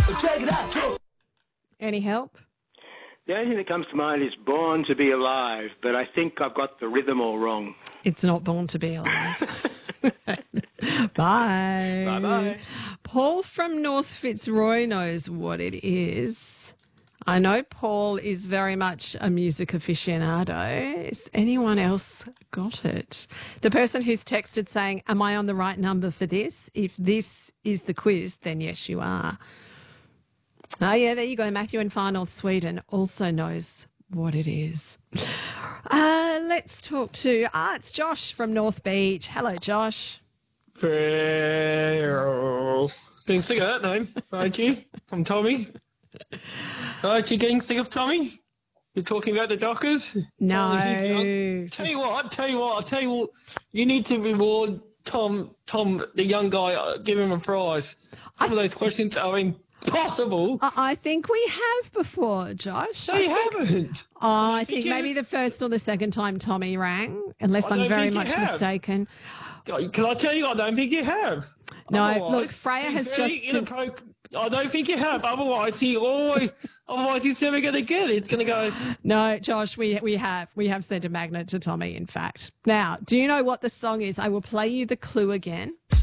Any help? The only thing that comes to mind is Born to Be Alive, but I think I've got the rhythm all wrong. It's not Born to Be Alive. Bye. Bye-bye. Paul from North Fitzroy knows what it is. I know Paul is very much a music aficionado. Has anyone else got it? The person who's texted saying, am I on the right number for this? If this is the quiz, then yes, you are. Oh, yeah, there you go. Matthew in Far North Sweden also knows what it is. Let's talk to, it's Josh from North Beach. Hello, Josh. Farewell. Getting sick of that name, aren't you? From Tommy. Aren't you getting sick of Tommy? You're talking about the Dockers? No. Tell you what, you need to reward Tom, the young guy, give him a prize. Some of those questions are impossible. I think we have before, Josh. No, you haven't. I think maybe the first or the second time Tommy rang, unless I'm very much mistaken. Can I tell you, I don't think you have. No, Otherwise, look, Freya has just... I don't think you have. Otherwise, he's never going to get it. It's going to go... No, Josh, we have sent a magnet to Tommy, in fact. Now, do you know what the song is? I will play you the clue again.